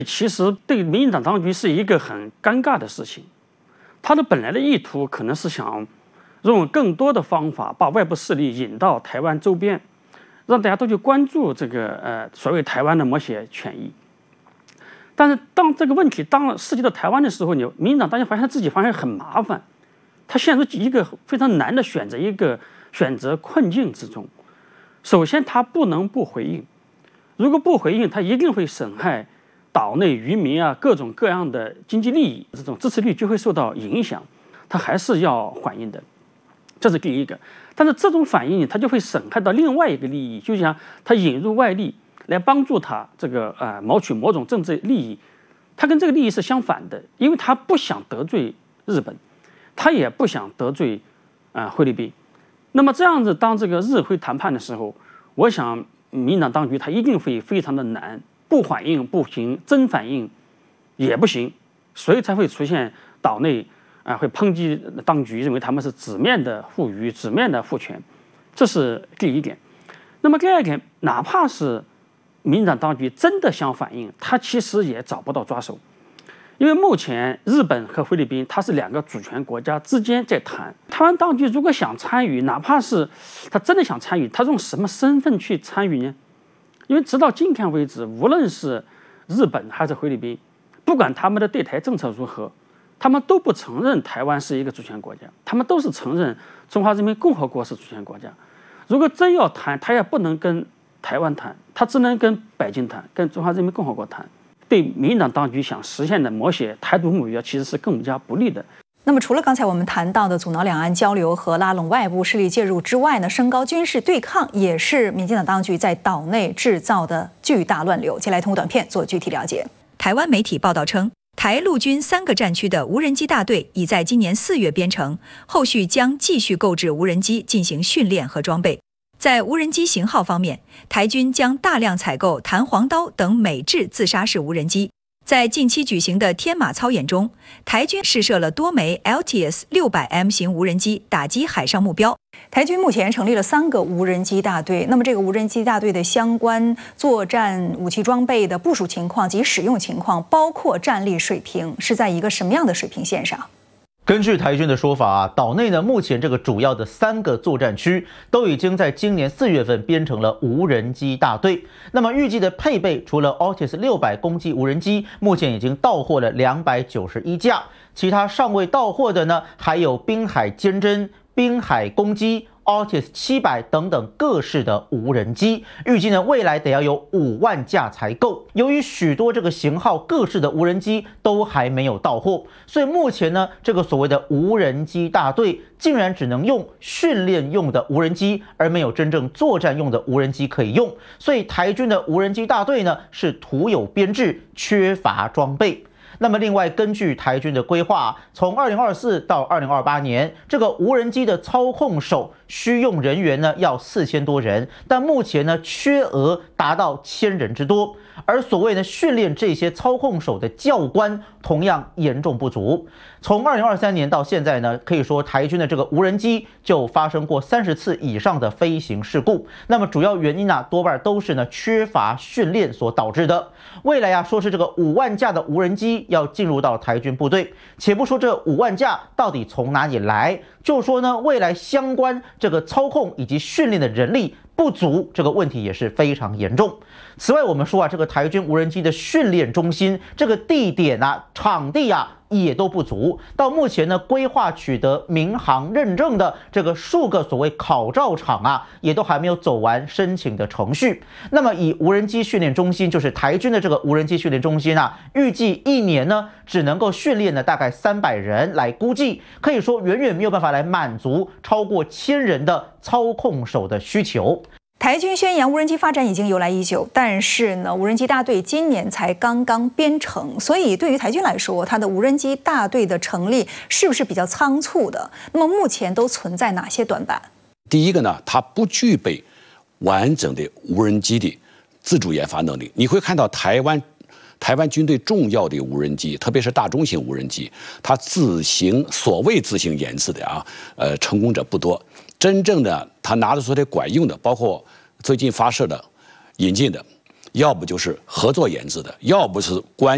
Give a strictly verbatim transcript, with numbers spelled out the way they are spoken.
其实对民进党当局是一个很尴尬的事情，他的本来的意图可能是想用更多的方法把外部势力引到台湾周边，让大家都去关注这个呃所谓台湾的某些权益。但是当这个问题当涉及到台湾的时候，你民进党当然发现他自己发现很麻烦，他陷入一个非常难的选择一个选择困境之中。首先，他不能不回应，如果不回应，他一定会损害岛内渔民啊各种各样的经济利益，这种支持率就会受到影响，他还是要反应的，这是第一个。但是这种反应他就会损害到另外一个利益，就像他引入外力来帮助他这个呃谋取某种政治利益，他跟这个利益是相反的，因为他不想得罪日本，他也不想得罪啊、呃、菲律宾。那么这样子，当这个日菲谈判的时候，我想民进党当局他一定会非常的难。不反应不行，真反应也不行，所以才会出现岛内啊会抨击当局，认为他们是纸面的护渔、纸面的护权，这是第一点。那么第二点，哪怕是民进党当局真的想反应，他其实也找不到抓手，因为目前日本和菲律宾它是两个主权国家之间在谈，台湾当局如果想参与，哪怕是他真的想参与，他用什么身份去参与呢？因为直到今天为止，无论是日本还是菲律宾，不管他们的对台政策如何，他们都不承认台湾是一个主权国家，他们都是承认中华人民共和国是主权国家。如果真要谈，他也不能跟台湾谈，他只能跟北京谈，跟中华人民共和国谈。对民进党当局想实现的某些台独目标，其实是更加不利的。 那么，除了刚才我们谈到的阻挠两岸交流和拉拢外部势力介入之外呢，升高军事对抗也是民进党当局在岛内制造的巨大乱流。接下来通过短片做具体了解。 台湾媒体报道称，台陆军三个战区的无人机大队已在今年四月编成，后续将继续购置无人机进行训练和装备。在无人机型号方面，台军将大量采购弹簧刀等美制自杀式无人机。在近期举行的天马操演中，台军试射了多枚 L T S 六百 M 型无人机，打击海上目标。 台军目前成立了三个无人机大队，那么这个无人机大队的相关作战武器装备的部署情况及使用情况，包括战力水平，是在一个什么样的水平线上？ 根据台军的说法啊，岛内呢目前这个主要的三个作战区都已经在今年四月份编成了无人机大队。那么预计的配备，除了 L T S 六百攻击无人机，目前已经到货了两百九十一架，其他尚未到货的呢，还有滨海坚侦、滨海攻击、L T S 七百等等各式的无人机，预计呢未来得要有五万架才够。由于许多这个型号各式的无人机都还没有到货，所以目前呢这个所谓的无人机大队竟然只能用训练用的无人机，而没有真正作战用的无人机可以用。所以台军的无人机大队呢是徒有编制，缺乏装备。那么，另外根据台军的规划，从二零二四到二零二八年，这个无人机的操控手需用人员呢要四千多人，但目前呢缺额达到千人之多。而所谓呢训练这些操控手的教官同样严重不足。从二零二三年到现在呢，可以说台军的这个无人机就发生过三十次以上的飞行事故。那么主要原因啊，多半都是呢缺乏训练所导致的。未来啊，说是这个五万架的无人机要进入到台军部队，且不说这五万架到底从哪里来，就说呢未来相关这个操控以及训练的人力不足，这个问题也是非常严重。此外，我们说啊，这个台军无人机的训练中心，这个地点啊、场地啊也都不足。到目前呢，规划取得民航认证的这个数个所谓考照场啊，也都还没有走完申请的程序。那么，以无人机训练中心，就是台军的这个无人机训练中心啊，预计一年呢只能够训练呢大概三百人来估计，可以说远远没有办法来满足超过千人的操控手的需求。 台军宣扬无人机发展已经由来已久，但是呢，无人机大队今年才刚刚编成，所以对于台军来说，它的无人机大队的成立是不是比较仓促的？那么目前都存在哪些短板？ 第一个呢，它不具备完整的无人机的自主研发能力。你会看到台湾台湾军队重要的无人机，特别是大中型无人机，它自行所谓自行研制的啊，呃，成功者不多。真正的它拿得出来管用的，包括最近发射的、引进的，要不就是合作研制的，要不是关。